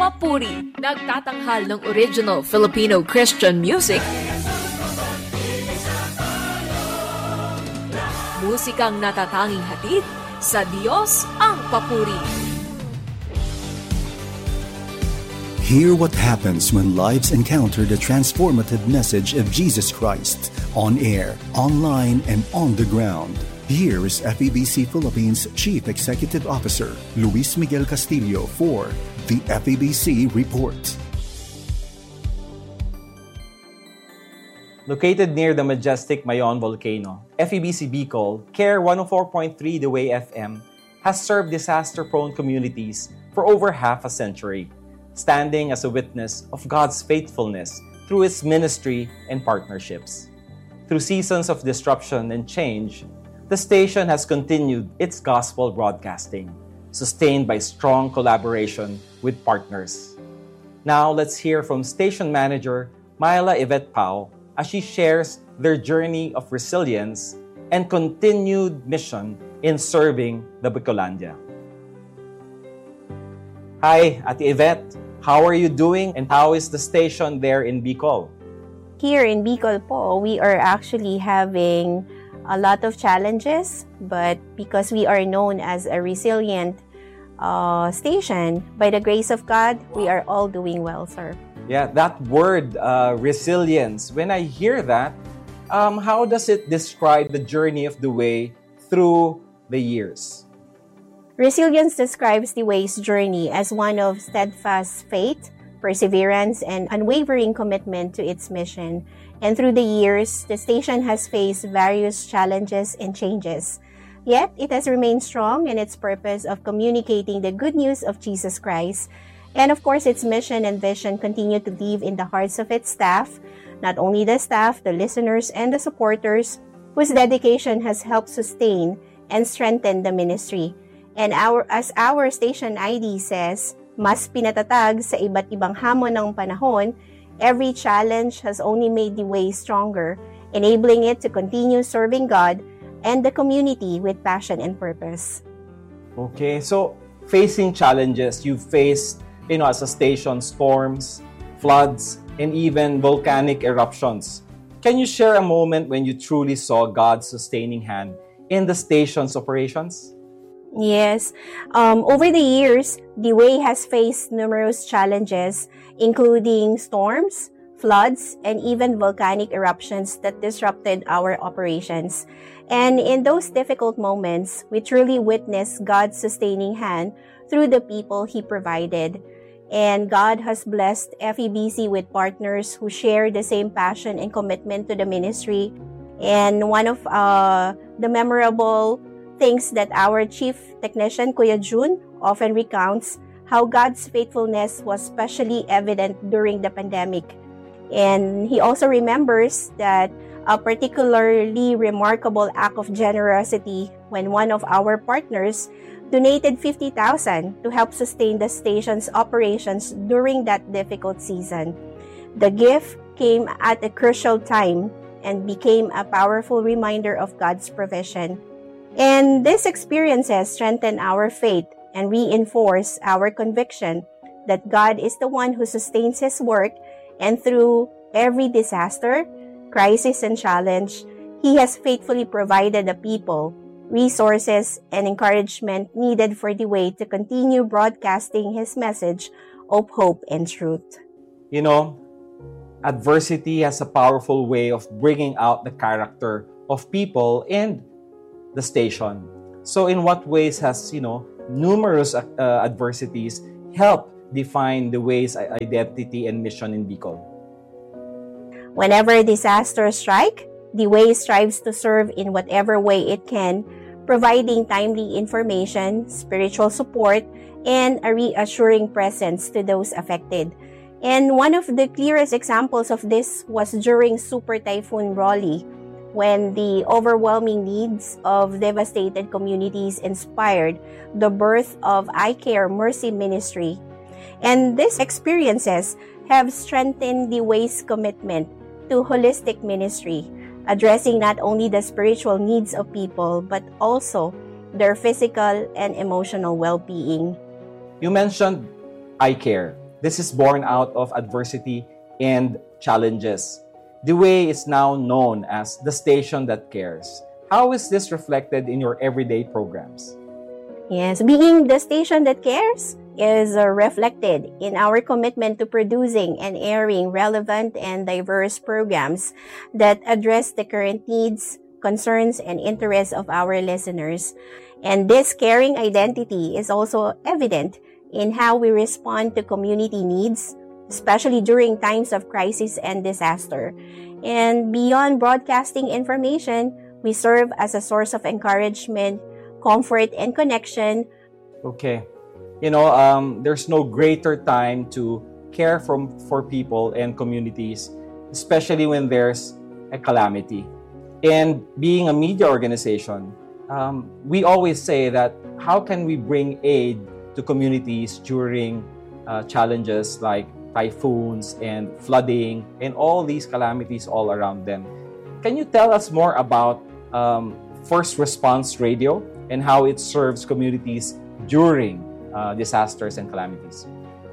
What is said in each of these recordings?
Papuri, nagtatanghal ng original Filipino Christian music, musikang natatanging hatid sa Diyos ang papuri. Hear what happens when lives encounter the transformative message of Jesus Christ on air, online, and on the ground. Here is FEBC Philippines Chief Executive Officer Luis Miguel Castillo for the FEBC Report. Located near the majestic Mayon volcano, FEBC Bicol, CARE 104.3 The Way FM has served disaster-prone communities for over half a century, standing as a witness of God's faithfulness through its ministry and partnerships. Through seasons of disruption and change, the station has continued its gospel broadcasting, sustained by strong collaboration with partners. Now, let's hear from station manager Myla Yvette Pao as she shares their journey of resilience and continued mission in serving the Bicolandia. Hi, Ate Yvette. How are you doing and how is the station there in Bicol? Here in Bicol po, we are actually having a lot of challenges, but because we are known as a resilient station, by the grace of God, we are all doing well, sir. Yeah, that word, resilience, when I hear that, how does it describe the journey of the way through the years? Resilience describes the way's journey as one of steadfast faith, perseverance, and unwavering commitment to its mission. And through the years, the station has faced various challenges and changes. Yet, it has remained strong in its purpose of communicating the good news of Jesus Christ. And of course, its mission and vision continue to live in the hearts of its staff, not only the staff, the listeners, and the supporters, whose dedication has helped sustain and strengthen the ministry. And as our station ID says, mas pinatatag sa iba't ibang hamon ng panahon, every challenge has only made the way stronger, enabling it to continue serving God and the community with passion and purpose. Okay, so facing challenges, you've faced, as a station, storms, floods, and even volcanic eruptions. Can you share a moment when you truly saw God's sustaining hand in the station's operations? Yes. Over the years, the way has faced numerous challenges, including storms, floods, and even volcanic eruptions that disrupted our operations. And in those difficult moments, we truly witnessed God's sustaining hand through the people He provided. And God has blessed FEBC with partners who share the same passion and commitment to the ministry. And one of the memorable things that our chief technician, Kuya June, often recounts how God's faithfulness was especially evident during the pandemic. And he also remembers that a particularly remarkable act of generosity when one of our partners donated 50,000 to help sustain the station's operations during that difficult season. The gift came at a crucial time and became a powerful reminder of God's provision. And these experiences strengthen our faith and reinforce our conviction that God is the one who sustains His work, and through every disaster, crisis, and challenge, He has faithfully provided the people, resources, and encouragement needed for the way to continue broadcasting His message of hope and truth. Adversity has a powerful way of bringing out the character of people and the station. So in what ways has, numerous adversities helped define the way's identity and mission in Bicol? Whenever disasters strike, the way strives to serve in whatever way it can, providing timely information, spiritual support, and a reassuring presence to those affected. And one of the clearest examples of this was during Super Typhoon Rolly, when the overwhelming needs of devastated communities inspired the birth of iCare Mercy Ministry. And these experiences have strengthened the way's commitment to holistic ministry, addressing not only the spiritual needs of people, but also their physical and emotional well-being. You mentioned iCare. This is born out of adversity and challenges. The Way is now known as the station that cares. How is this reflected in your everyday programs? Yes, being the station that cares is reflected in our commitment to producing and airing relevant and diverse programs that address the current needs, concerns, and interests of our listeners. And this caring identity is also evident in how we respond to community needs, especially during times of crisis and disaster. And beyond broadcasting information, we serve as a source of encouragement, comfort, and connection. Okay. There's no greater time to care for people and communities, especially when there's a calamity. And being a media organization, we always say that how can we bring aid to communities during challenges like typhoons and flooding and all these calamities all around them. Can you tell us more about First Response Radio and how it serves communities during disasters and calamities?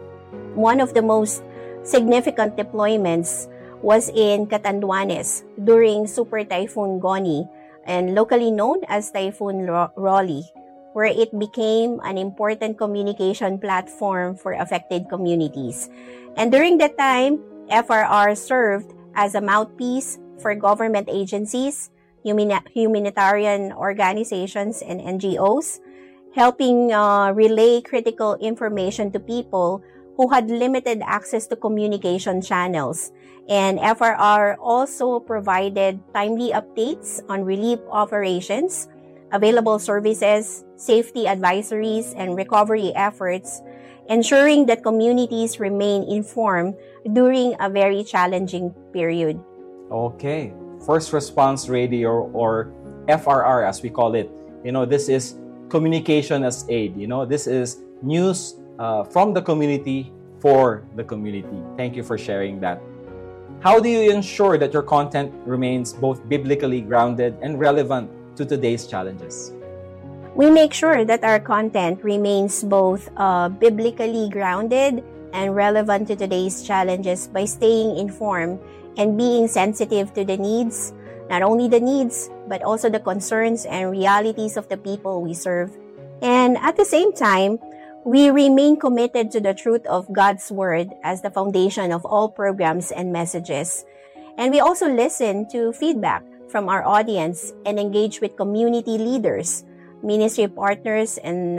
One of the most significant deployments was in Catanduanes during Super Typhoon Goni, and locally known as Typhoon Rolly, where it became an important communication platform for affected communities. And during that time, FRR served as a mouthpiece for government agencies, humanitarian organizations, and NGOs, helping relay critical information to people who had limited access to communication channels. And FRR also provided timely updates on relief operations, available services, safety advisories, and recovery efforts, ensuring that communities remain informed during a very challenging period. Okay. First Response Radio, or FRR as we call it. This is communication as aid. This is news from the community for the community. Thank you for sharing that. How do you ensure that your content remains both biblically grounded and relevant to today's challenges? We make sure that our content remains both biblically grounded and relevant to today's challenges by staying informed and being sensitive to the needs, not only the needs, but also the concerns and realities of the people we serve. And at the same time, we remain committed to the truth of God's Word as the foundation of all programs and messages. And we also listen to feedback from our audience and engage with community leaders, ministry partners, and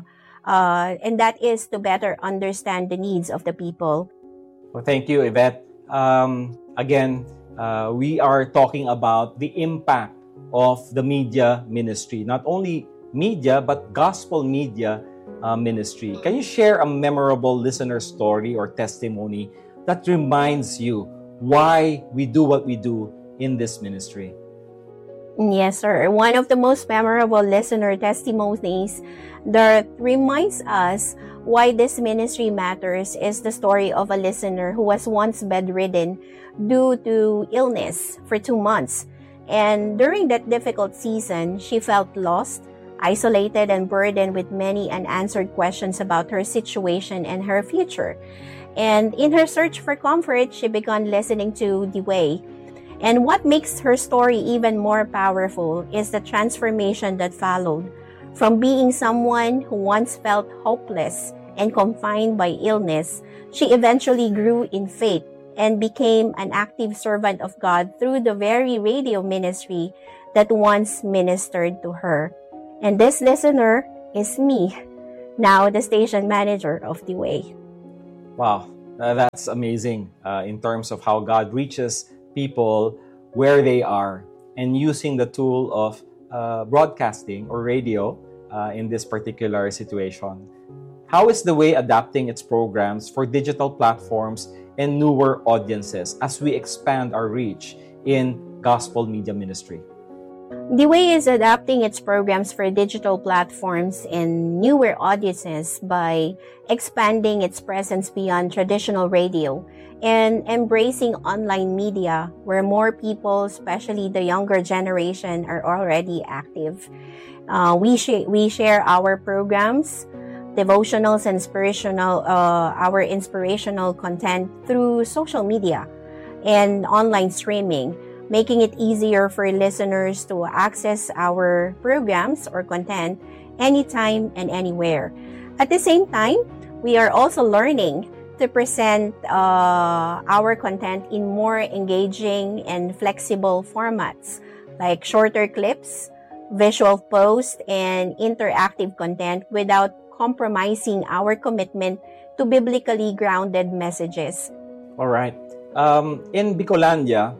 that is to better understand the needs of the people. Well, thank you, Yvette. Again, we are talking about the impact of the media ministry, not only media, but gospel media ministry. Can you share a memorable listener story or testimony that reminds you why we do what we do in this ministry? Yes, sir. One of the most memorable listener testimonies that reminds us why this ministry matters is the story of a listener who was once bedridden due to illness for 2 months. And during that difficult season, she felt lost, isolated, and burdened with many unanswered questions about her situation and her future. And in her search for comfort, she began listening to The Way. And what makes her story even more powerful is the transformation that followed. From being someone who once felt hopeless and confined by illness, she eventually grew in faith and became an active servant of God through the very radio ministry that once ministered to her. And this listener is me, now the station manager of The Way. Wow, that's amazing in terms of how God reaches people where they are and using the tool of broadcasting or radio in this particular situation. How is The Way adapting its programs for digital platforms and newer audiences as we expand our reach in gospel media ministry? The Way is adapting its programs for digital platforms and newer audiences by expanding its presence beyond traditional radio and embracing online media where more people, especially the younger generation, are already active. We share our programs devotionals and our inspirational content through social media and online streaming, making it easier for listeners to access our programs or content anytime and anywhere. At the same time, we are also learning to present our content in more engaging and flexible formats like shorter clips, visual posts, and interactive content without compromising our commitment to biblically grounded messages. All right. In Bicolandia,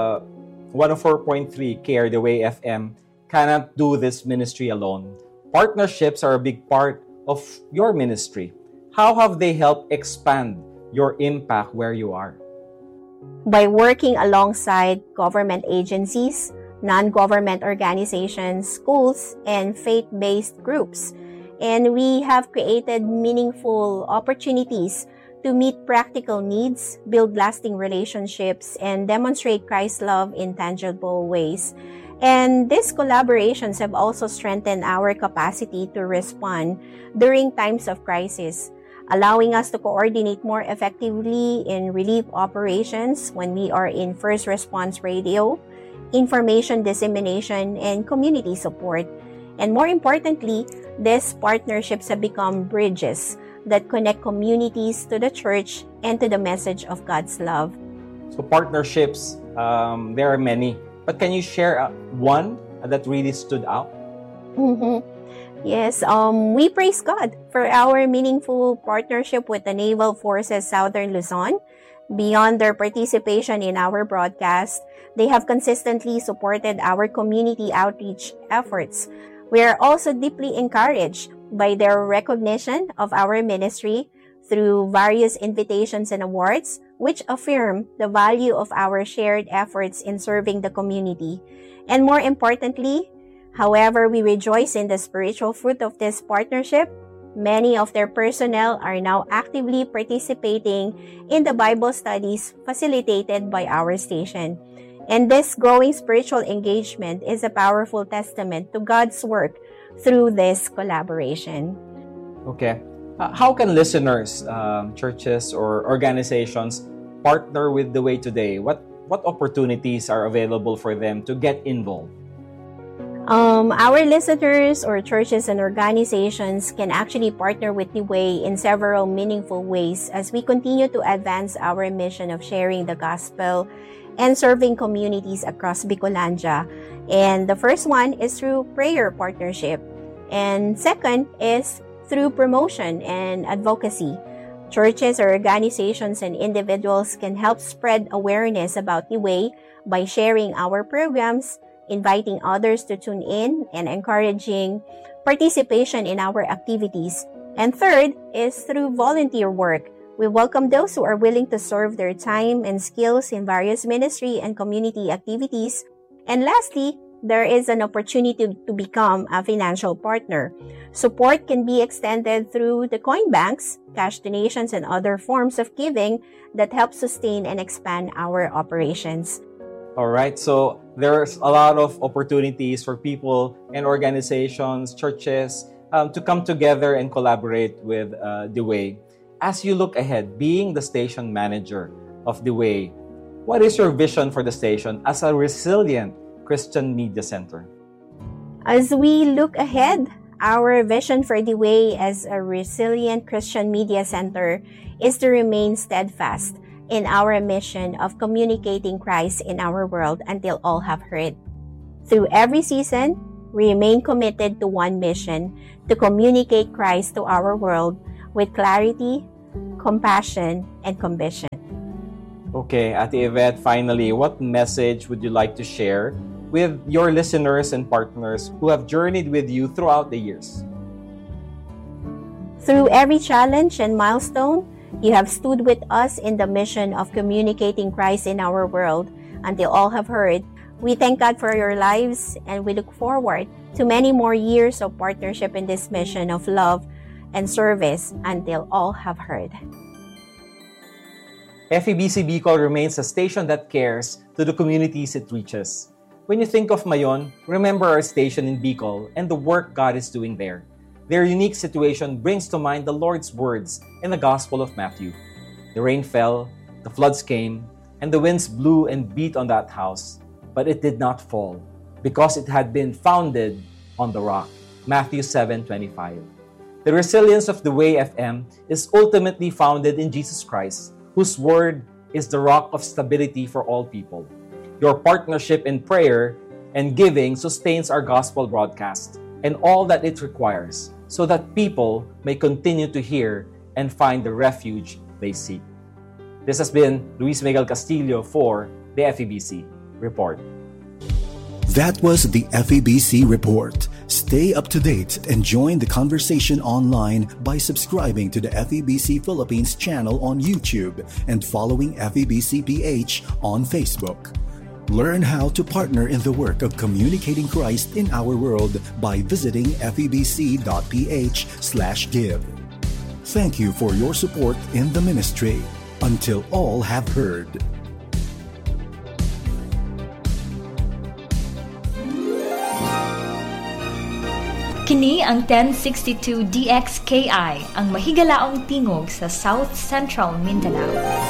104.3 Care the Way FM cannot do this ministry alone. Partnerships are a big part of your ministry. How have they helped expand your impact where you are? By working alongside government agencies, non-government organizations, schools, and faith-based groups. And we have created meaningful opportunities to meet practical needs, build lasting relationships, and demonstrate Christ's love in tangible ways. And these collaborations have also strengthened our capacity to respond during times of crisis, allowing us to coordinate more effectively in relief operations when we are in first response radio, information dissemination, and community support. And more importantly, these partnerships have become bridges that connect communities to the church and to the message of God's love. So partnerships, there are many. But can you share one that really stood out? Yes, we praise God for our meaningful partnership with the Naval Forces Southern Luzon. Beyond their participation in our broadcast, they have consistently supported our community outreach efforts. We are also deeply encouraged by their recognition of our ministry through various invitations and awards, which affirm the value of our shared efforts in serving the community. And more importantly, however we rejoice in the spiritual fruit of this partnership, many of their personnel are now actively participating in the Bible studies facilitated by our station. And this growing spiritual engagement is a powerful testament to God's work through this collaboration. Okay. How can listeners, churches, or organizations partner with The Way today? What opportunities are available for them to get involved? Our listeners or churches and organizations can actually partner with The Way in several meaningful ways as we continue to advance our mission of sharing the gospel and serving communities across Bicolandia. And the first one is through prayer partnership. And second is through promotion and advocacy. Churches or organizations and individuals can help spread awareness about The Way by sharing our programs, inviting others to tune in, and encouraging participation in our activities. And third is through volunteer work. We welcome those who are willing to serve their time and skills in various ministry and community activities. And lastly, there is an opportunity to become a financial partner. Support can be extended through the coin banks, cash donations, and other forms of giving that help sustain and expand our operations. All right, so there's a lot of opportunities for people and organizations, churches, to come together and collaborate with The Way. As you look ahead, being the station manager of The Way, what is your vision for the station as a resilient Christian media center? As we look ahead, our vision for The Way as a resilient Christian media center is to remain steadfast in our mission of communicating Christ in our world until all have heard. Through every season, we remain committed to one mission, to communicate Christ to our world with clarity, compassion, and conviction. Okay, Ate Yvette, finally, what message would you like to share with your listeners and partners who have journeyed with you throughout the years? Through every challenge and milestone, you have stood with us in the mission of communicating Christ in our world until all have heard. We thank God for your lives, and we look forward to many more years of partnership in this mission of love and service until all have heard. FEBC Bicol remains a station that cares to the communities it reaches. When you think of Mayon, remember our station in Bicol and the work God is doing there. their unique situation brings to mind the Lord's words in the Gospel of Matthew. The rain fell, the floods came, and the winds blew and beat on that house, but it did not fall, because it had been founded on the rock. Matthew 7:25. The resilience of The Way FM is ultimately founded in Jesus Christ, whose word is the rock of stability for all people. Your partnership in prayer and giving sustains our gospel broadcast and all that it requires, so that people may continue to hear and find the refuge they seek. This has been Luis Miguel Castillo for the FEBC Report. That was the FEBC Report. Stay up to date and join the conversation online by subscribing to the FEBC Philippines channel on YouTube and following FEBC PH on Facebook. Learn how to partner in the work of communicating Christ in our world by visiting febc.ph/give. Thank you for your support in the ministry. Until all have heard. Kini ang 1062 DXKI, ang mahigalaong tingog sa South Central Mindanao.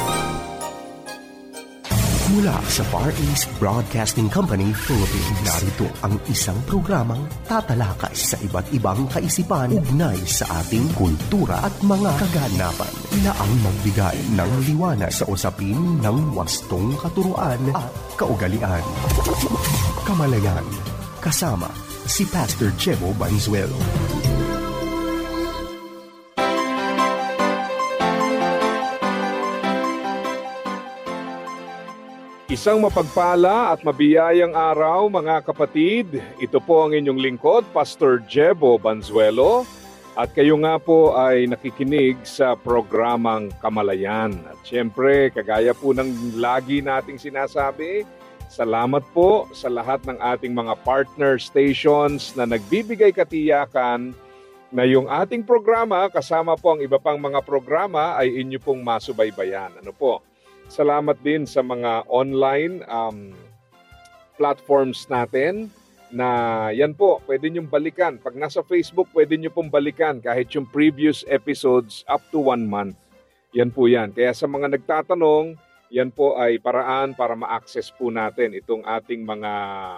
Mula sa Far East Broadcasting Company, Philippines, narito ang isang programang tatalakay sa iba't ibang kaisipan ugnay sa ating kultura at mga kaganapan na ang magbigay ng liwanag sa usapin ng wastong katuruan at kaugalian. Kamalayan, kasama si Pastor Jebo Banzuelo. Isang mapagpala at mabiyayang araw mga kapatid. Ito po ang inyong lingkod, Pastor Jebo Banzuelo. At kayo nga po ay nakikinig sa programang Kamalayan. At syempre, kagaya po ng lagi nating sinasabi, salamat po sa lahat ng ating mga partner stations na nagbibigay katiyakan na yung ating programa, kasama po ang iba pang mga programa, ay inyo pong masubaybayan. Ano po? Salamat din sa mga online platforms natin na yan po, pwede nyo balikan. Pag nasa Facebook, pwede nyo pong balikan kahit yung previous episodes up to 1 month. Yan po yan. Kaya sa mga nagtatanong, yan po ay paraan para ma-access po natin itong ating mga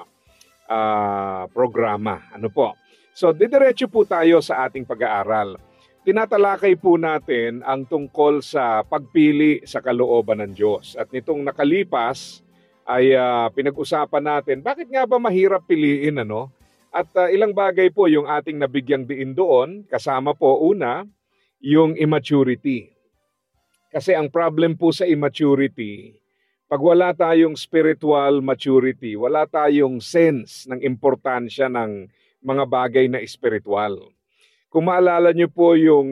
programa. Ano po? So, didiretso po tayo sa ating pag-aaral. Tinatalakay po natin ang tungkol sa pagpili sa kalooban ng Diyos. At nitong nakalipas ay pinag-usapan natin, bakit nga ba mahirap piliin, ano? At ilang bagay po yung ating nabigyang diin doon, kasama po una, yung immaturity. Kasi ang problem po sa immaturity, pag wala tayong spiritual maturity, wala tayong sense ng importansya ng mga bagay na spiritual. Kung maalala niyo po yung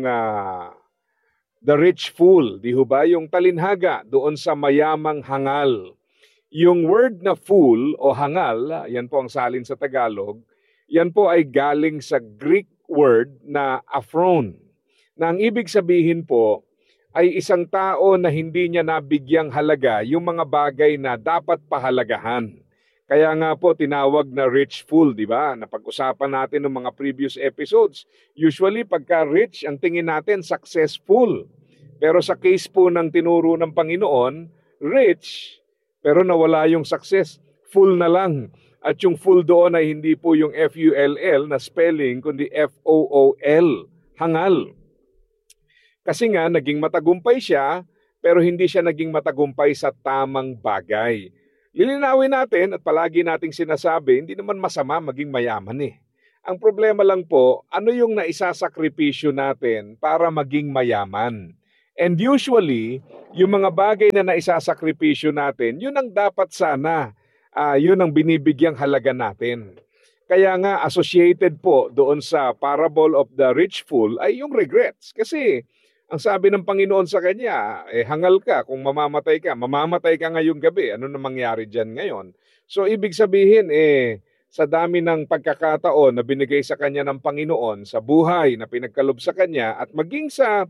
The Rich Fool, di ho ba? Yung talinhaga doon sa mayamang hangal. Yung word na fool o hangal, yan po ang salin sa Tagalog, yan po ay galing sa Greek word na aphron. Na ang ibig sabihin po ay isang tao na hindi niya nabigyang halaga yung mga bagay na dapat pahalagahan. Kaya nga po tinawag na rich fool, di ba? Napag-usapan natin ng mga previous episodes. Usually pagka rich, ang tingin natin successful. Pero sa case po ng tinuro ng Panginoon, rich, pero nawala yung success, full na lang. At yung full doon ay hindi po yung F-U-L-L na spelling, kundi F-O-O-L, hangal. Kasi nga, naging matagumpay siya, pero hindi siya naging matagumpay sa tamang bagay. Lilinawin natin at palagi nating sinasabi, hindi naman masama maging mayaman eh. Ang problema lang po, ano yung naisasakripisyo natin para maging mayaman? And usually, yung mga bagay na naisasakripisyo natin, yun ang dapat sana, yun ang binibigyang halaga natin. Kaya nga associated po doon sa parable of the rich fool ay yung regrets. Kasi ang sabi ng Panginoon sa kanya, hangal ka, kung mamamatay ka ngayong gabi. Ano na mangyari dyan ngayon? So, ibig sabihin, sa dami ng pagkakataon na binigay sa kanya ng Panginoon, sa buhay na pinagkalob sa kanya, at maging sa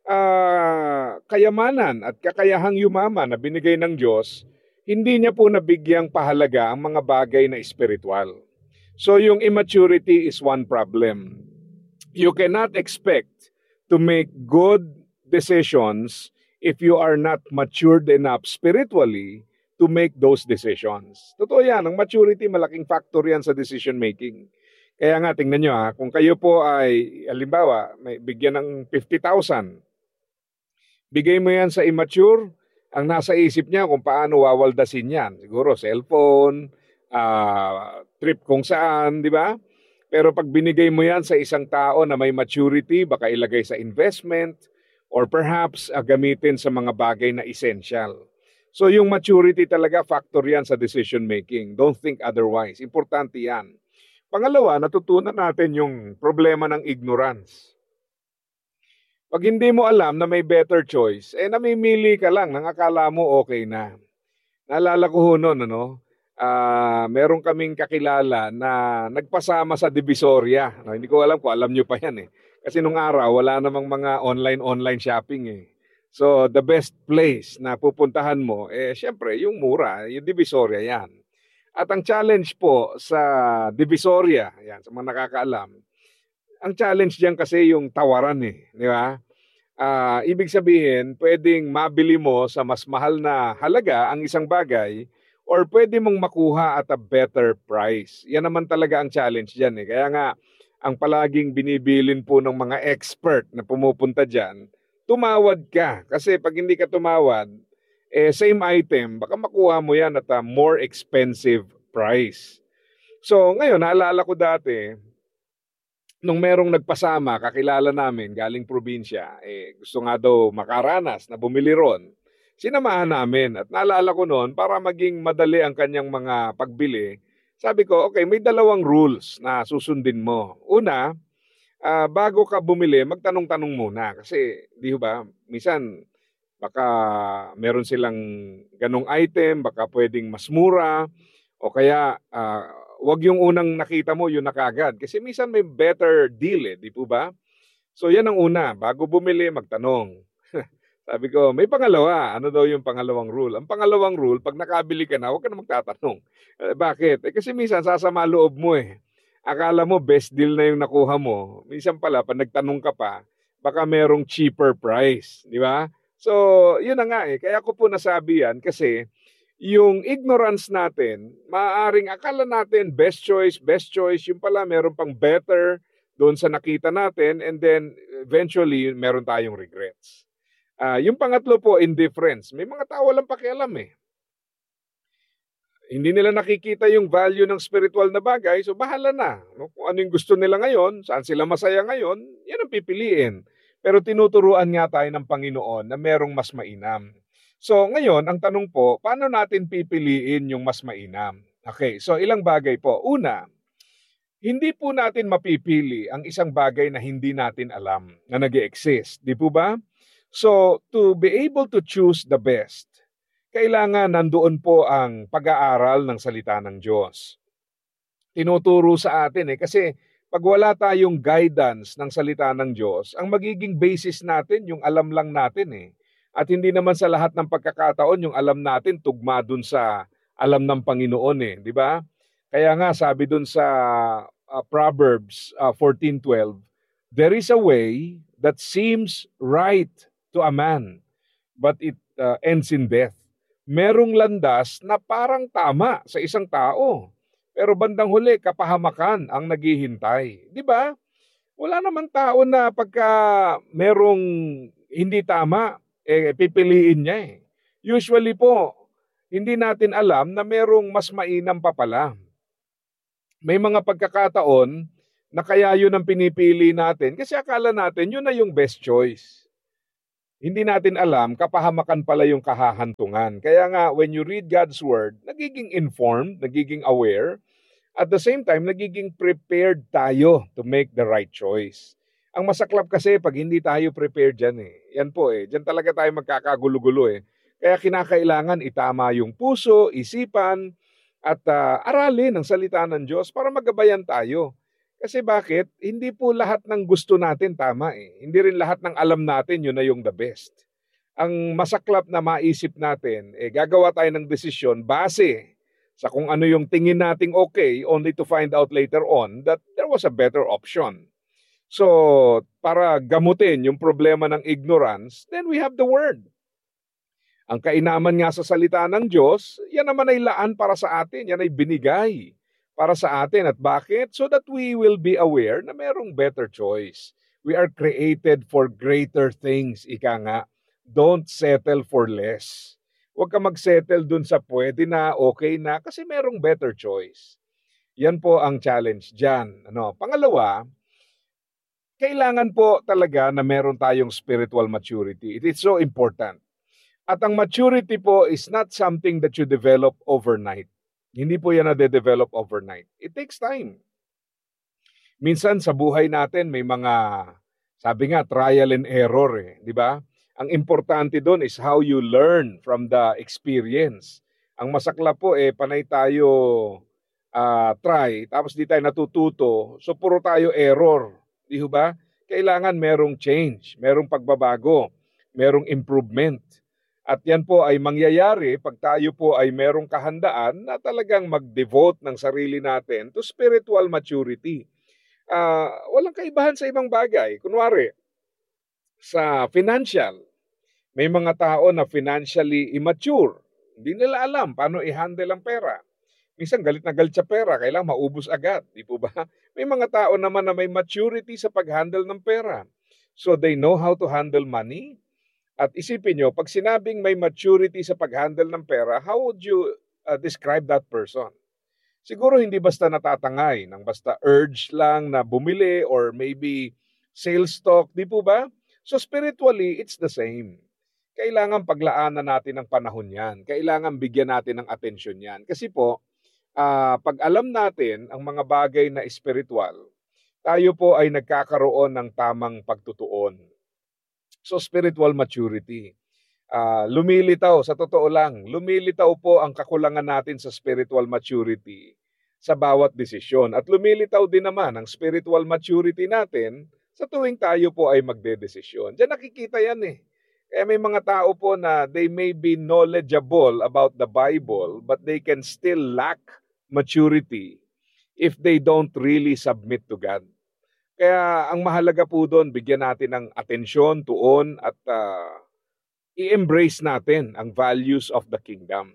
kayamanan at kakayahang yumaman na binigay ng Diyos, hindi niya po nabigyang pahalaga ang mga bagay na espiritual. So, yung immaturity is one problem. You cannot expect to make good decisions if you are not matured enough spiritually to make those decisions. Totoo yan, ang maturity malaking factor yan sa decision making. Kaya nga, tingnan nyo kung kayo po ay, halimbawa, may bigyan ng 50,000, bigay mo yan sa immature, ang nasa isip niya kung paano wawaldasin yan. Siguro cellphone, trip kung saan, di ba? Pero pag binigay mo yan sa isang tao na may maturity, baka ilagay sa investment, or perhaps gamitin sa mga bagay na essential. So yung maturity talaga, factor yan sa decision making. Don't think otherwise. Importante yan. Pangalawa, natutunan natin yung problema ng ignorance. Pag hindi mo alam na may better choice, namimili ka lang nang akala mo okay na. Naalala ko noon, meron kaming kakilala na nagpasama sa Divisoria. Hindi ko alam kung alam nyo pa yan Kasi nung araw, wala namang mga online shopping So the best place na pupuntahan mo, syempre yung mura, yung Divisoria yan. At ang challenge po sa Divisoria, yan, sa mga nakakaalam, ang challenge diyan kasi yung tawaran di ba? Ibig sabihin, pwedeng mabili mo sa mas mahal na halaga ang isang bagay or pwede mong makuha at a better price. Yan naman talaga ang challenge diyan Kaya nga, ang palaging binibilin po ng mga expert na pumupunta diyan, tumawad ka. Kasi pag hindi ka tumawad, same item, baka makuha mo yan at a more expensive price. So ngayon, naalala ko dati, nung merong nagpasama, kakilala namin, galing probinsya, gusto nga daw makaranas na bumili ron. Sinamahan namin at naalala ko noon, para maging madali ang kanyang mga pagbili, sabi ko, okay, may 2 rules na susundin mo. Una, bago ka bumili, magtanong-tanong muna. Kasi, di ba, minsan, baka meron silang ganong item, baka pwedeng mas mura, o kaya wag yung unang nakita mo, yun na kagad. Kasi minsan may better deal di po ba? So yan ang una, bago bumili, magtanong. Sabi ko, may pangalawa. Ano daw yung pangalawang rule? Ang pangalawang rule, pag nakabili ka na, huwag ka na magtatanong. Bakit? Kasi minsan sasama loob mo Akala mo best deal na yung nakuha mo. Minsan pala, pag nagtanong ka pa, baka merong cheaper price. Di ba? So, yun na nga Kaya ko po nasabi yan kasi yung ignorance natin, maaaring akala natin best choice, yung pala meron pang better doon sa nakita natin and then eventually meron tayong regrets. Yung pangatlo po, indifference. May mga tao walang pakialam Hindi nila nakikita yung value ng spiritual na bagay, so bahala na. Kung ano yung gusto nila ngayon, saan sila masaya ngayon, yan ang pipiliin. Pero tinuturuan nga tayo ng Panginoon na merong mas mainam. So ngayon, ang tanong po, paano natin pipiliin yung mas mainam? Okay, so ilang bagay po. Una, hindi po natin mapipili ang isang bagay na hindi natin alam na nag-e-exist. Di po ba? So to be able to choose the best, kailangan nandoon po ang pag-aaral ng salita ng Diyos. Tinuturo sa atin kasi pag wala tayong guidance ng salita ng Diyos, ang magiging basis natin yung alam lang natin At hindi naman sa lahat ng pagkakataon yung alam natin tugma dun sa alam ng Panginoon di ba? Kaya nga sabi dun sa Proverbs 14:12, there is a way that seems right to a man, but it ends in death. Merong landas na parang tama sa isang tao. Pero bandang huli, kapahamakan ang naghihintay. Di ba? Wala naman tao na pagka merong hindi tama, pipiliin niya Usually po, hindi natin alam na merong mas mainam pa pala. May mga pagkakataon na kaya yun ang pinipili natin kasi akala natin yun na yung best choice. Hindi natin alam, kapahamakan pala yung kahahantungan. Kaya nga, when you read God's Word, nagiging informed, nagiging aware, at the same time, nagiging prepared tayo to make the right choice. Ang masaklap kasi pag hindi tayo prepared dyan Yan po Dyan talaga tayo magkakagulo-gulo Kaya kinakailangan itama yung puso, isipan, at aralin ang salita ng Diyos para magabayan tayo. Kasi bakit? Hindi po lahat ng gusto natin tama Hindi rin lahat ng alam natin yun na yung the best. Ang masaklap na maisip natin, gagawa tayo ng desisyon base sa kung ano yung tingin nating okay, only to find out later on that there was a better option. So, para gamutin yung problema ng ignorance, then we have the Word. Ang kainaman nga sa salita ng Diyos, yan naman ay laan para sa atin, yan ay binigay para sa atin. At bakit? So that we will be aware na merong better choice. We are created for greater things, ika nga. Don't settle for less. Huwag ka mag-settle dun sa pwede na, okay na, kasi merong better choice. Yan po ang challenge dyan. Pangalawa, kailangan po talaga na meron tayong spiritual maturity. It is so important. At ang maturity po is not something that you develop overnight. Hindi po yan na-develop overnight. It takes time. Minsan sa buhay natin may mga, sabi nga, trial and error di ba? Ang importante doon is how you learn from the experience. Ang masakla po panay tayo try, tapos di tayo natututo, so puro tayo error. Di ba? Kailangan merong change, merong pagbabago, merong improvement. At yan po ay mangyayari pag tayo po ay merong kahandaan na talagang mag-devote ng sarili natin to spiritual maturity. Walang kaibahan sa ibang bagay. Kunwari, sa financial, may mga tao na financially immature. Hindi nila alam paano i-handle ang pera. Minsan galit na galit sa pera, kailangan maubos agad. Di po ba? May mga tao naman na may maturity sa pag-handle ng pera. So they know how to handle money. At isipin nyo, pag sinabing may maturity sa pag-handle ng pera, how would you describe that person? Siguro hindi basta natatangay, nang basta urge lang na bumili or maybe sales talk, di po ba? So spiritually, it's the same. Kailangan paglaanan natin ng panahon yan. Kailangan bigyan natin ng atensyon yan. Kasi po, pag alam natin ang mga bagay na spiritual, tayo po ay nagkakaroon ng tamang pagtutuon. So spiritual maturity. Lumilitaw, sa totoo lang, lumilitaw po ang kakulangan natin sa spiritual maturity sa bawat desisyon. At lumilitaw din naman ang spiritual maturity natin sa tuwing tayo po ay magdedesisyon. Diyan nakikita yan Kaya may mga tao po na they may be knowledgeable about the Bible, but they can still lack maturity if they don't really submit to God. Kaya ang mahalaga po doon, bigyan natin ng atensyon, tuon, at i-embrace natin ang values of the kingdom.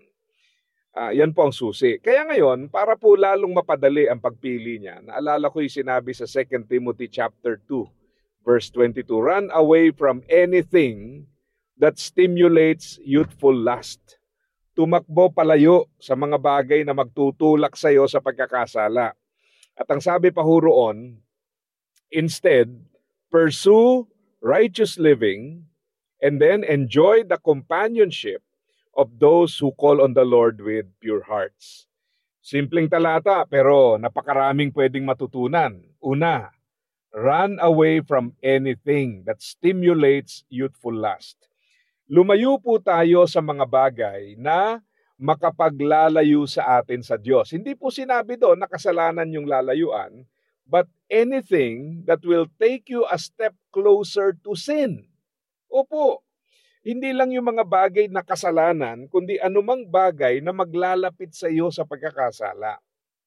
Yan po ang susi. Kaya ngayon, para po lalong mapadali ang pagpili niya, naalala ko yung sinabi sa 2 Timothy chapter 2, verse 22, run away from anything that stimulates youthful lust. Tumakbo palayo sa mga bagay na magtutulak sa iyo sa pagkakasala. At ang sabi pa ho roon, instead, pursue righteous living and then enjoy the companionship of those who call on the Lord with pure hearts. Simpleng talata pero napakaraming pwedeng matutunan. Una, run away from anything that stimulates youthful lust. Lumayo po tayo sa mga bagay na makapaglalayo sa atin sa Diyos. Hindi po sinabi doon na kasalanan yung lalayuan, but anything that will take you a step closer to sin. Opo, hindi lang yung mga bagay na kasalanan, kundi anumang bagay na maglalapit sa iyo sa pagkakasala.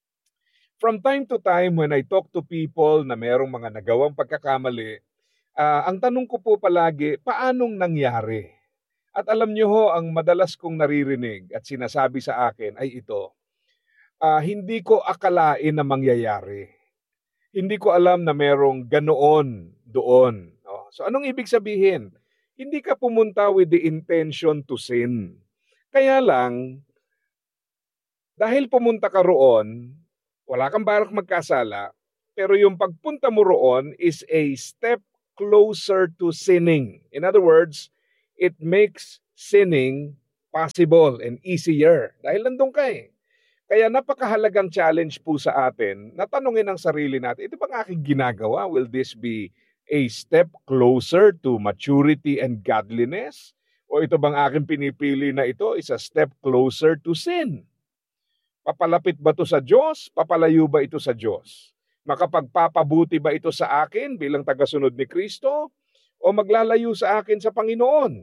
From time to time, when I talk to people na merong mga nagawang pagkakamali, ang tanong ko po palagi, paanong nangyari? At alam niyo ho, ang madalas kong naririnig at sinasabi sa akin ay ito, hindi ko akalain na mangyayari. Hindi ko alam na merong ganoon doon. So anong ibig sabihin? Hindi ka pumunta with the intention to sin. Kaya lang, dahil pumunta ka roon, wala kang balak magkasala, pero yung pagpunta mo roon is a step closer to sinning. In other words, it makes sinning possible and easier. Dahil nandun ka Kaya napakahalagang challenge po sa atin na tanungin ang sarili natin, ito bang aking ginagawa? Will this be a step closer to maturity and godliness? O ito bang aking pinipili na ito is a step closer to sin? Papalapit ba ito sa Diyos? Papalayo ba ito sa Diyos? Makapagpapabuti ba ito sa akin bilang tagasunod ni Kristo? O maglalayo sa akin sa Panginoon?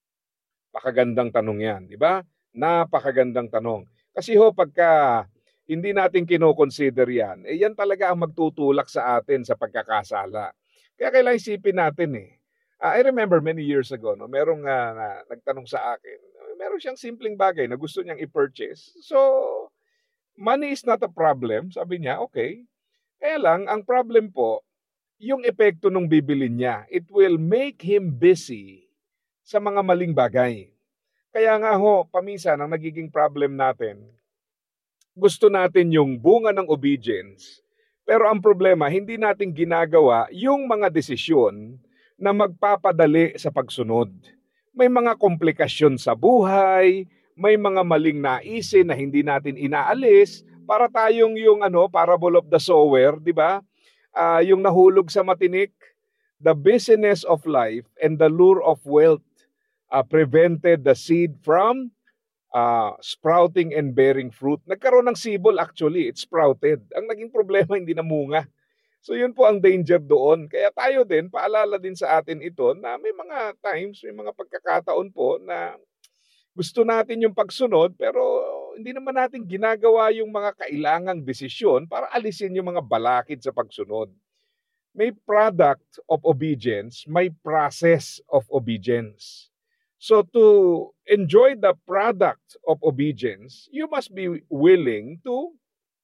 Pakagandang tanong yan, di ba? Napakagandang tanong. Kasi ho, pagka hindi natin kinoconsider yan, yan talaga ang magtutulak sa atin sa pagkakasala. Kaya kailangan isipin natin I remember many years ago, merong nagtanong sa akin, meron siyang simpleng bagay na gusto niyang i-purchase. So, money is not a problem, sabi niya, okay. Kaya lang, ang problem po, yung epekto ng bibili niya, it will make him busy sa mga maling bagay. Kaya nga paminsan, ang nagiging problem natin, gusto natin yung bunga ng obedience, pero ang problema, hindi natin ginagawa yung mga desisyon na magpapadali sa pagsunod. May mga komplikasyon sa buhay, may mga maling naisin na hindi natin inaalis, para tayong yung parable of the sower, di ba? Yung nahulog sa matinik, the busyness of life and the lure of wealth prevented the seed from sprouting and bearing fruit. Nagkaroon ng sibol actually, it sprouted. Ang naging problema, hindi namunga. So yun po ang danger doon. Kaya tayo din, paalala din sa atin ito na may mga times, may mga pagkakataon po na gusto natin yung pagsunod pero hindi naman natin ginagawa yung mga kailangang desisyon para alisin yung mga balakid sa pagsunod. May product of obedience, may process of obedience. So to enjoy the product of obedience, you must be willing to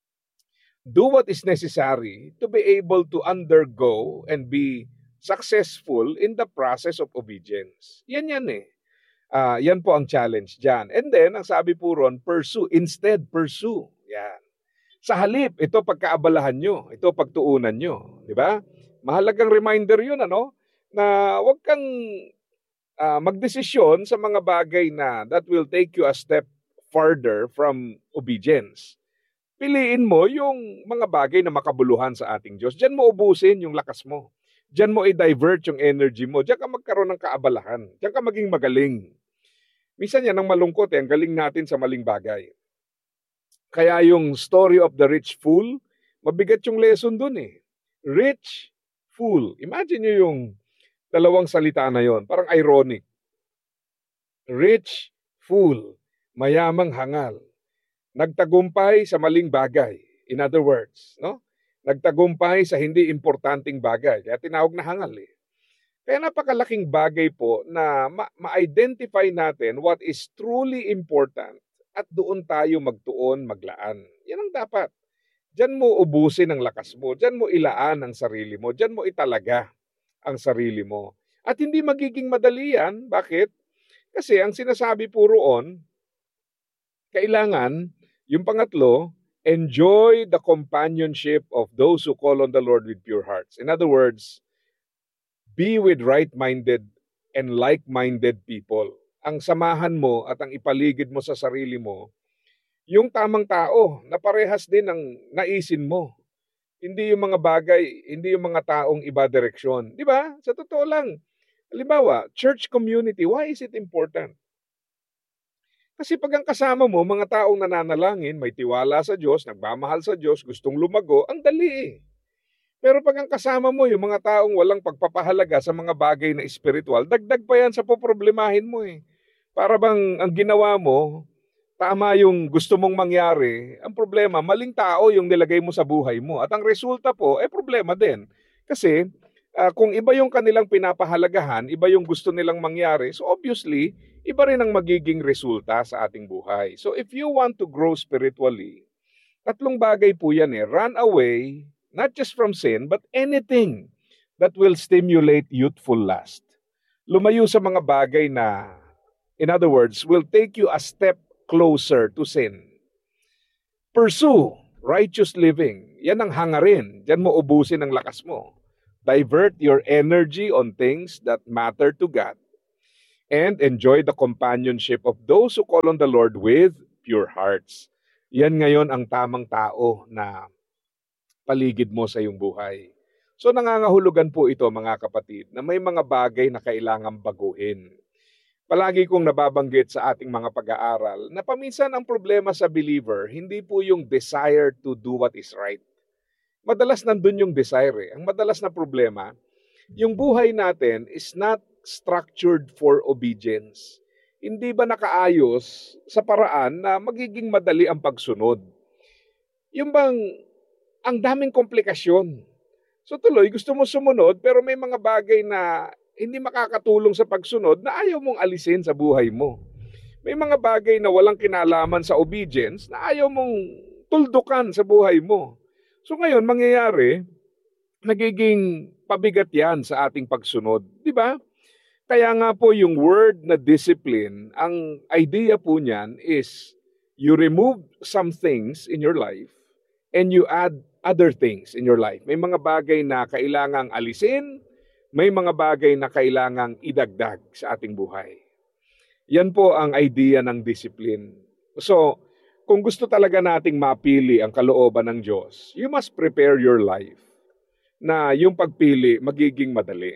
do what is necessary to be able to undergo and be successful in the process of obedience. Yan yan po ang challenge dyan. And then, ang sabi po ron, pursue. Instead, pursue. Yan. Sa halip, ito pagkaabalahan nyo. Ito pagtuunan nyo. Di ba? Mahalagang reminder yun, na huwag kang magdesisyon sa mga bagay na that will take you a step farther from obedience. Piliin mo yung mga bagay na makabuluhan sa ating Diyos. Diyan mo ubusin yung lakas mo. Diyan mo i-divert yung energy mo. Diyan ka magkaroon ng kaabalahan. Diyan ka maging magaling. Minsan yan ang malungkot ang galing natin sa maling bagay. Kaya yung story of the rich fool, mabigat yung lesson dun Rich fool. Imagine nyo yung dalawang salita na yon, parang ironic. Rich fool, mayamang hangal. Nagtagumpay sa maling bagay. In other words, nagtagumpay sa hindi importanteng bagay. Kaya tinawag na hangal Kaya napakalaking bagay po na ma-identify natin what is truly important at doon tayo magtuon, maglaan. Yan ang dapat. Diyan mo ubusin ang lakas mo. Diyan mo ilaan ang sarili mo. Diyan mo italaga ang sarili mo. At hindi magiging madali yan. Bakit? Kasi ang sinasabi po roon, kailangan, yung pangatlo, enjoy the companionship of those who call on the Lord with pure hearts. In other words, be with right-minded and like-minded people. Ang samahan mo at ang ipaligid mo sa sarili mo, yung tamang tao na parehas din ang naisin mo. Hindi yung mga bagay, hindi yung mga taong iba direksyon. Di ba? Sa totoo lang. Halimbawa, church community, why is it important? Kasi pag ang kasama mo, mga taong nananalangin, may tiwala sa Diyos, nagmamahal sa Diyos, gustong lumago, ang dali Pero pag ang kasama mo, yung mga taong walang pagpapahalaga sa mga bagay na espiritual, dagdag pa yan sa poproblemahin mo Para bang ang ginawa mo, tama yung gusto mong mangyari, ang problema, maling tao yung nilagay mo sa buhay mo. At ang resulta po, problema din. Kasi kung iba yung kanilang pinapahalagahan, iba yung gusto nilang mangyari, so obviously, iba rin ang magiging resulta sa ating buhay. So if you want to grow spiritually, tatlong bagay po yan Run away, not just from sin, but anything that will stimulate youthful lust. Lumayo sa mga bagay na, in other words, will take you a step closer to sin. Pursue righteous living. Yan ang hangarin. Diyan mo ubusin ang lakas mo. Divert your energy on things that matter to God. And enjoy the companionship of those who call on the Lord with pure hearts. Yan ngayon ang tamang tao na paligid mo sa iyong buhay. So nangangahulugan po ito mga kapatid na may mga bagay na kailangang baguhin. Palagi kong nababanggit sa ating mga pag-aaral na paminsan ang problema sa believer, hindi po yung desire to do what is right. Madalas nandun yung desire. Ang madalas na problema, yung buhay natin is not structured for obedience. Hindi ba nakaayos sa paraan na magiging madali ang pagsunod? Yung bang ang daming komplikasyon. So tuloy, gusto mo sumunod pero may mga bagay na hindi makakatulong sa pagsunod na ayaw mong alisin sa buhay mo. May mga bagay na walang kinalaman sa obedience na ayaw mong tuldukan sa buhay mo. So ngayon, mangyayari, nagiging pabigat yan sa ating pagsunod. Di ba? Kaya nga po yung word na discipline, ang idea po niyan is you remove some things in your life and you add other things in your life. May mga bagay na kailangang alisin, may mga bagay na kailangang idagdag sa ating buhay. Yan po ang idea ng discipline. So, kung gusto talaga nating mapili ang kalooban ng Diyos, you must prepare your life na yung pagpili magiging madali.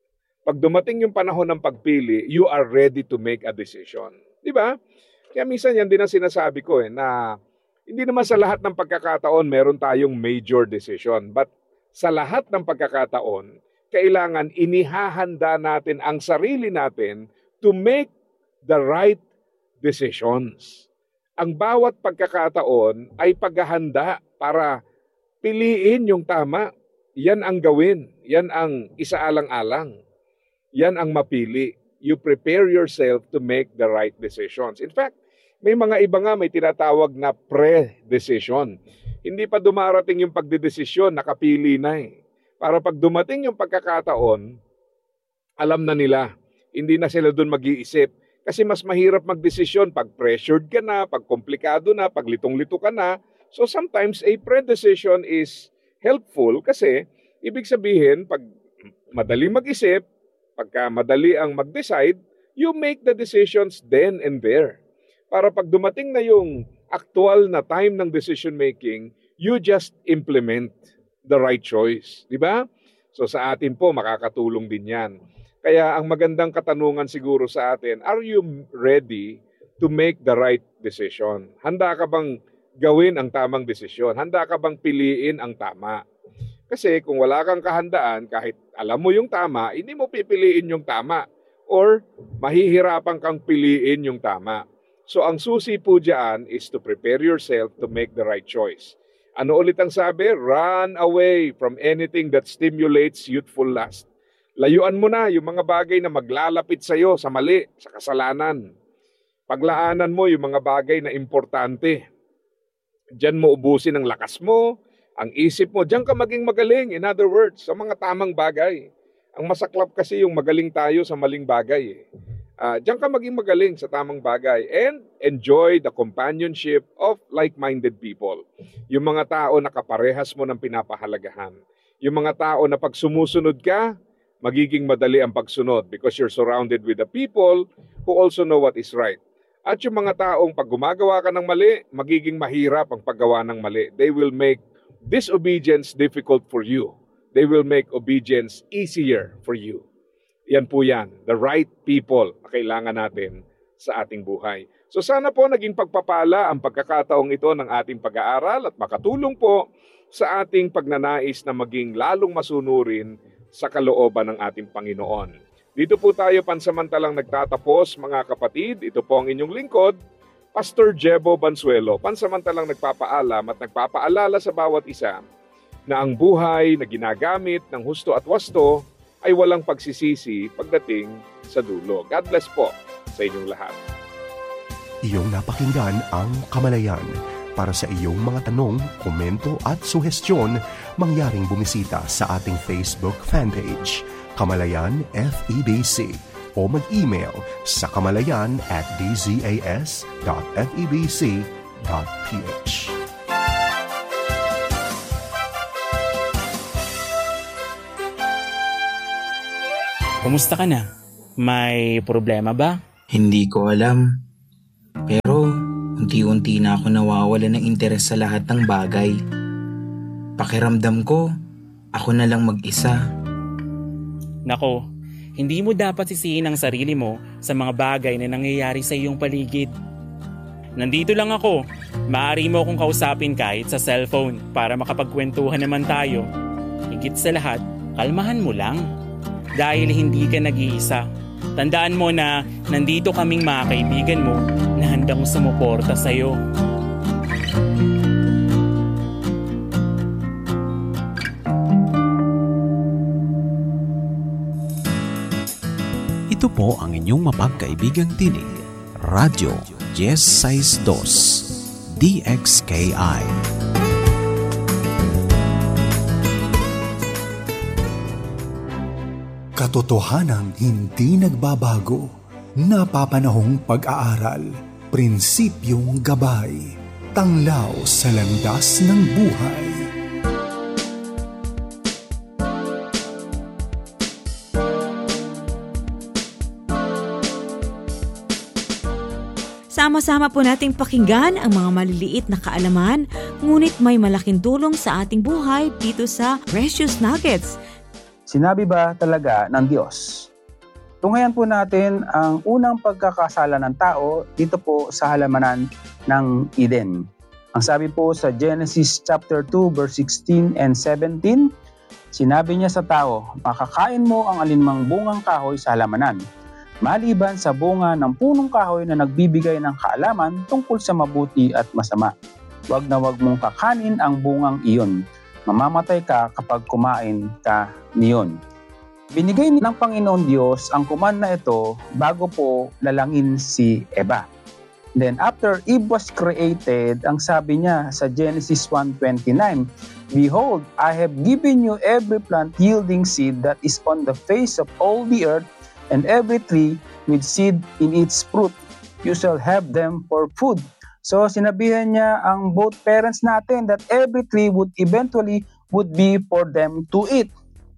Pag dumating yung panahon ng pagpili, you are ready to make a decision. Di ba? Kaya minsan yan din ang sinasabi ko na hindi naman sa lahat ng pagkakataon meron tayong major decision. But sa lahat ng pagkakataon, kailangan inihahanda natin ang sarili natin to make the right decisions. Ang bawat pagkakataon ay paghahanda para piliin yung tama. Yan ang gawin. Yan ang isaalang-alang. Yan ang mapili. You prepare yourself to make the right decisions. In fact, may mga iba nga may tinatawag na pre-decision. Hindi pa dumarating yung pagdedesisyon, nakapili na Para pag dumating yung pagkakataon, alam na nila. Hindi na sila doon mag-iisip. Kasi mas mahirap magdesisyon pag pressured ka na, pag komplikado na, pag litong-lito ka na. So sometimes a pre-decision is helpful kasi ibig sabihin pag madaling mag-isip, pagka madali ang mag-decide, you make the decisions then and there. Para pag dumating na yung actual na time ng decision making, you just implement the right choice. Di ba? So sa atin po, makakatulong din yan. Kaya ang magandang katanungan siguro sa atin, are you ready to make the right decision? Handa ka bang gawin ang tamang desisyon? Handa ka bang piliin ang tama? Kasi kung wala kang kahandaan, kahit alam mo yung tama, hindi mo pipiliin yung tama. Or mahihirapan kang piliin yung tama. So ang susi po dyan is to prepare yourself to make the right choice. Ano ulit ang sabi? Run away from anything that stimulates youthful lust. Layuan mo na yung mga bagay na maglalapit sa iyo sa mali, sa kasalanan. Paglaanan mo yung mga bagay na importante. Diyan mo ubusin ang lakas mo, ang isip mo. Diyan ka maging magaling. In other words, sa mga tamang bagay. Ang masaklap kasi yung magaling tayo sa maling bagay. Diyan ka maging magaling sa tamang bagay and enjoy the companionship of like-minded people. Yung mga tao na kaparehas mo ng pinapahalagahan. Yung mga tao na pag sumusunod ka, magiging madali ang pagsunod because you're surrounded with the people who also know what is right. At yung mga taong pag gumagawa ka ng mali, magiging mahirap ang paggawa ng mali. They will make disobedience difficult for you. They will make obedience easier for you. Yan po yan. The right people na kailangan natin sa ating buhay. So sana po naging pagpapala ang pagkakataong ito ng ating pag-aaral at makatulong po sa ating pagnanais na maging lalong masunurin sa kalooban ng ating Panginoon. Dito po tayo pansamantalang nagtatapos, mga kapatid. Ito po ang inyong lingkod, Pastor Jebo Bansuelo. Pansamantalang nagpapaalam at nagpapaalala sa bawat isa na ang buhay na ginagamit ng husto at wasto ay walang pagsisisi pagdating sa dulo. God bless po sa inyong lahat. Iyong napakinggan ang Kamalayan. Para sa iyong mga tanong, komento at suhestyon, mangyaring bumisita sa ating Facebook fanpage, Kamalayan FEBC, o mag-email sa kamalayan@dzas.febc.ph. Kumusta ka na? May problema ba? Hindi ko alam. Pero unti-unti na ako nawawala ng interes sa lahat ng bagay. Pakiramdam ko, ako na lang mag-isa. Nako, hindi mo dapat sisihin ang sarili mo sa mga bagay na nangyayari sa iyong paligid. Nandito lang ako. Maaari mo akong kausapin kahit sa cellphone para makapagkwentuhan naman tayo. Higit sa lahat, kalmahan mo lang. Dahil hindi ka nag-iisa. Tandaan mo na nandito kaming mga kaibigan mo na handang sumuporta sa'yo. Ito po ang inyong mapagkaibigang tinig, Radyo Yes 62 DXKI. Katotohanang hindi nagbabago, napapanahong pag-aaral, prinsipyong gabay, tanglaw sa landas ng buhay. Sama-sama po nating pakinggan ang mga maliliit na kaalaman, ngunit may malaking tulong sa ating buhay dito sa Precious Nuggets. Sinabi ba talaga ng Diyos? Tunghayan po natin ang unang pagkakasala ng tao dito po sa halamanan ng Eden. Ang sabi po sa Genesis chapter 2 verse 16 and 17, sinabi niya sa tao, makakain mo ang alinmang bungang kahoy sa halamanan, maliban sa bunga ng punong kahoy na nagbibigay ng kaalaman tungkol sa mabuti at masama. Huwag na huwag mong kakanin ang bungang iyon. Mamamatay ka kapag kumain ka niyon. Binigay ng Panginoon Diyos ang command na ito bago po lalangin si Eva. Then after Eve was created, ang sabi niya sa Genesis 1:29, Behold, I have given you every plant yielding seed that is on the face of all the earth, and every tree with seed in its fruit, you shall have them for food. So sinabihan niya ang both parents natin that every tree would eventually would be for them to eat.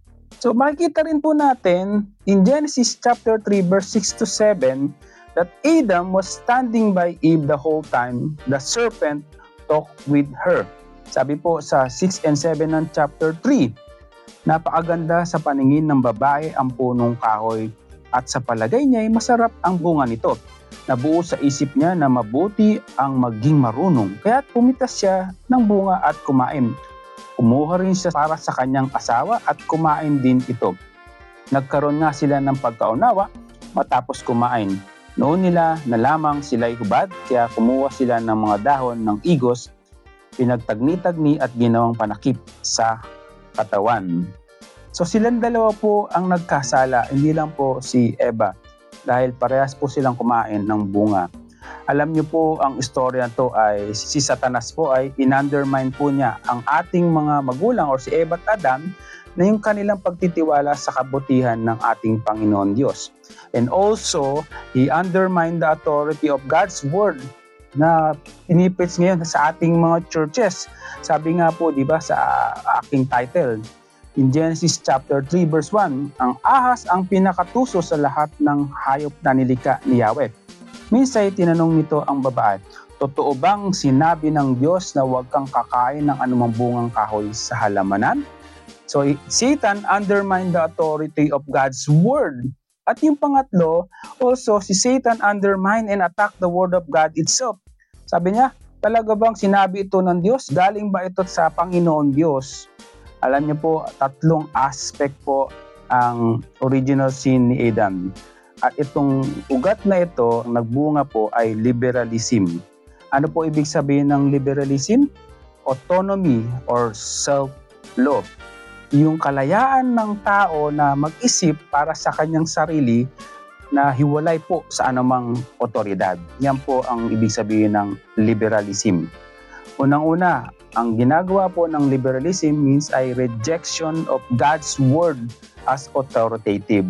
So makikita rin po natin in Genesis chapter 3 verse 6 to 7 that Adam was standing by Eve the whole time the serpent talked with her. Sabi po sa 6 and 7 ng chapter 3, napakaganda sa paningin ng babae ang punong kahoy, at sa palagay niya ay masarap ang bunga nito. Nabuo sa isip niya na mabuti ang maging marunong, kaya pumitas siya ng bunga at kumain. Kumuha rin siya para sa kanyang asawa at kumain din ito. Nagkaroon nga sila ng pagkaunawa matapos kumain. Noon nila na lamang sila'y hubad, kaya kumuha sila ng mga dahon ng igos, pinagtagni-tagni at ginawang panakip sa katawan. So silang dalawa po ang nagkasala, hindi lang po si Eva, dahil parehas po silang kumain ng bunga. Alam niyo po ang istorya to ay si Satanas po ay in-undermine po niya ang ating mga magulang or si Eva at Adam na yung kanilang pagtitiwala sa kabutihan ng ating Panginoon Diyos. And also, he undermined the authority of God's Word na pinipits ngayon sa ating mga churches. Sabi nga po, di ba, sa aking title, in Genesis chapter 3 verse 1, ang ahas ang pinakatuso sa lahat ng hayop na nilikha ni Yahweh. Minsan tinanong nito ang babae, totoo bang sinabi ng Diyos na huwag kang kakain ng anumang bungang kahoy sa halamanan? So Satan undermined the authority of God's word. At yung pangatlo, also si Satan undermined and attacked the word of God itself. Sabi niya, talaga bang sinabi ito ng Diyos? Galing ba ito sa Panginoon Diyos? Alam niyo po, tatlong aspect po ang original sin ni Adam. At itong ugat na ito, nagbunga po ay liberalism. Ano po ibig sabihin ng liberalism? Autonomy or self-law. Yung kalayaan ng tao na mag-isip para sa kanyang sarili na hiwalay po sa anumang otoridad. Yan po ang ibig sabihin ng liberalism. Unang-una, ang ginagawa po ng liberalism means ay rejection of God's word as authoritative.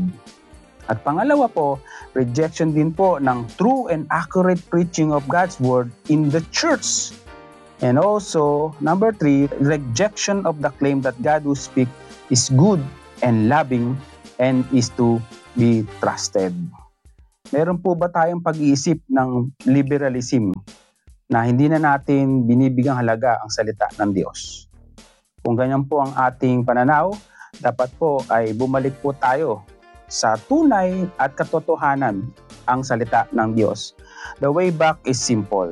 At pangalawa po, rejection din po ng true and accurate preaching of God's word in the church. And also, number 3, rejection of the claim that God who speak is good and loving and is to be trusted. Meron po ba tayong pag-iisip ng liberalism na hindi na natin binibigang halaga ang salita ng Diyos? Kung ganyan po ang ating pananaw, dapat po ay bumalik po tayo sa tunay at katotohanan ang salita ng Diyos. The way back is simple.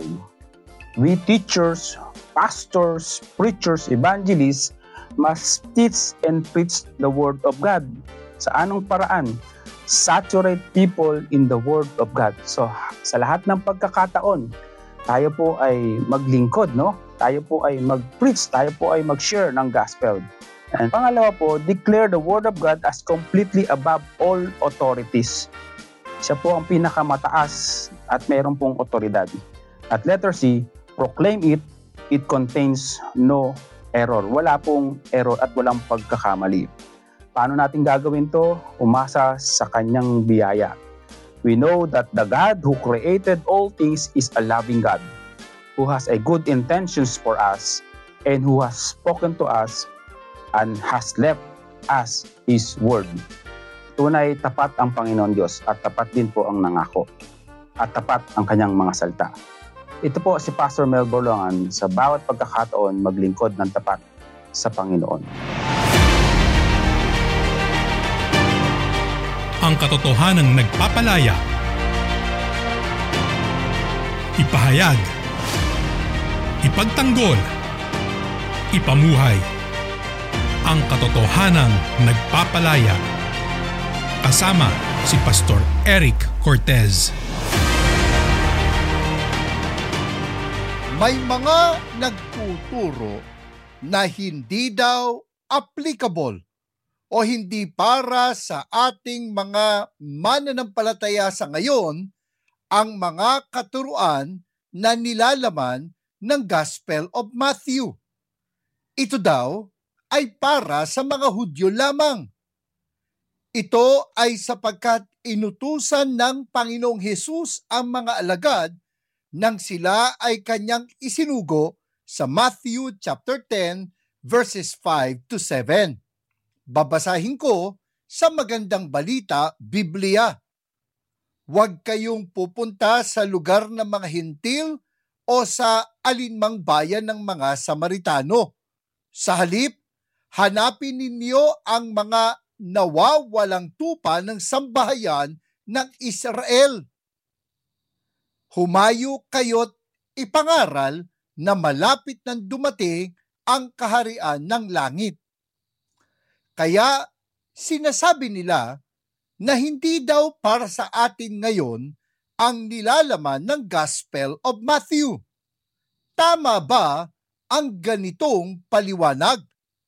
We teachers, pastors, preachers, evangelists must teach and preach the Word of God. Sa anong paraan? Saturate people in the Word of God. So, sa lahat ng pagkakataon, tayo po ay maglingkod, no? Tayo po ay mag-preach, tayo po ay mag-share ng gospel. And pangalawa po, declare the Word of God as completely above all authorities. Siya po ang pinakamataas at mayroon pong otoridad. At letter C, proclaim it, it contains no error. Wala pong error at walang pagkakamali. Paano natin gagawin to? Umasa sa kanyang biyaya. We know that the God who created all things is a loving God, who has a good intentions for us, and who has spoken to us and has left us His word. Tunay, tapat ang Panginoon Diyos at tapat din po ang nangako at tapat ang kanyang mga salita. Ito po si Pastor Mel Borlongan sa bawat pagkakataon maglingkod ng tapat sa Panginoon. Ang katotohanang nagpapalaya. Ipahayag. Ipagtanggol. Ipamuhay. Ang katotohanang nagpapalaya. Kasama si Pastor Eric Cortez. May mga nagtuturo na hindi daw applicable o hindi para sa ating mga mananampalataya sa ngayon ang mga katuruan na nilalaman ng Gospel of Matthew. Ito daw ay para sa mga Hudyo lamang. Ito ay sapagkat inutusan ng Panginoong Hesus ang mga alagad nang sila ay kanyang isinugo sa Matthew chapter 10 verses 5 to 7. Babasahin ko sa Magandang Balita, Biblia. Huwag kayong pupunta sa lugar ng mga Hintil o sa alinmang bayan ng mga Samaritano. Sa halip, hanapin ninyo ang mga nawawalang tupa ng sambahayan ng Israel. Humayo kayo't ipangaral na malapit nang dumating ang kaharian ng langit. Kaya sinasabi nila na hindi daw para sa atin ngayon ang nilalaman ng Gospel of Matthew. Tama ba ang ganitong paliwanag?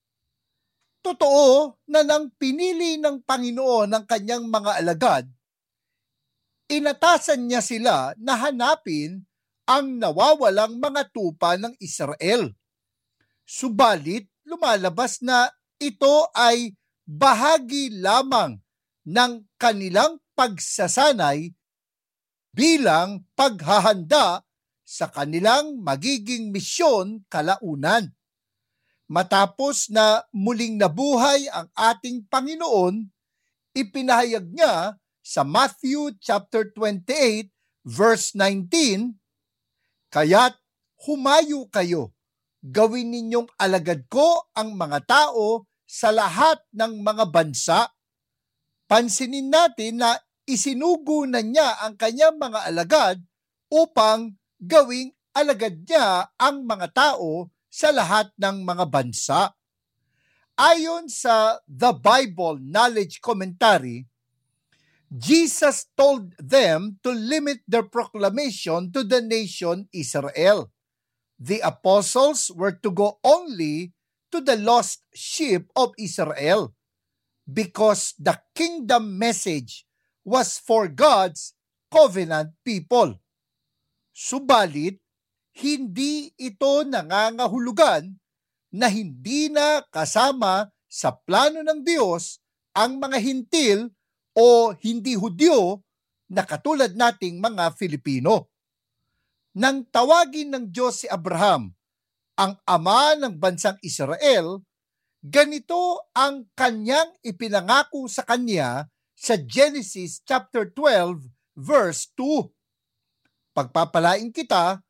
Totoo na nang pinili ng Panginoon ng kanyang mga alagad, inatasan niya sila na hanapin ang nawawalang mga tupa ng Israel. Subalit, lumalabas na ito ay bahagi lamang ng kanilang pagsasanay bilang paghahanda sa kanilang magiging misyon kalaunan. Matapos na muling nabuhay ang ating Panginoon, ipinahayag niya sa Matthew chapter 28 verse 19, "Kaya't humayo kayo, gawin ninyong alagad ko ang mga tao sa lahat ng mga bansa." Pansinin natin na isinugo na niya ang kanyang mga alagad upang gawing alagad niya ang mga tao sa lahat ng mga bansa. Ayon sa The Bible Knowledge Commentary, Jesus told them to limit their proclamation to the nation Israel. The apostles were to go only to the lost sheep of Israel because the kingdom message was for God's covenant people. Subalit, hindi ito nangangahulugan na hindi na kasama sa plano ng Diyos ang mga Hintil o hindi Hudyo na katulad nating mga Filipino. Nang tawagin ng Diyos si Abraham, ang ama ng bansang Israel, ganito ang kanyang ipinangako sa kanya sa Genesis chapter 12 verse 2. "Pagpapalain kita